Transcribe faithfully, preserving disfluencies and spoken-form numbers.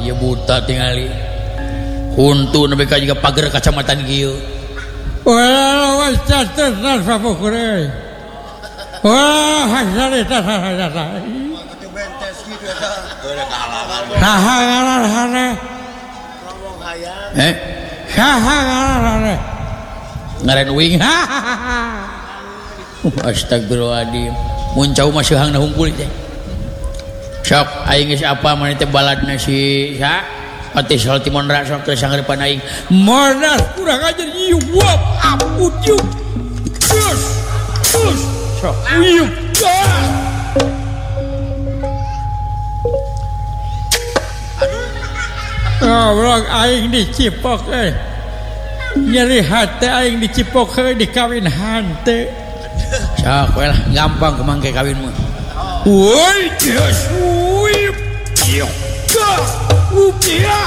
ieu buta tingali huntu nepi ka juga pager kacamata kieu wah catetan sapukure wah hasare tasara itu bentes gitu eta geus kahalangan saha ngaranna ngomong hayang eh saha ngaranna ngaren wing astagfirullahaladzim muncau masih hang hungkul teh sok aing geus apa mani teh baladna si sa ati salti monra sok teh sangeurepan aing monas kurang ajar ieu wap ampun ieu terus terus sok ieu ah urang aing dicipok eh nyeri hati aing dicipok heuh dikawin hante sok we lah gampang kemangke kawin mah woi yes woi yo ka upia